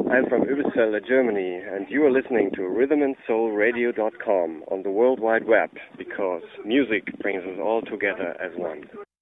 I'm from Übelsfelde, Germany, and you are listening to rhythmandsoulradio.com on the World Wide Web, because music brings us all together as one.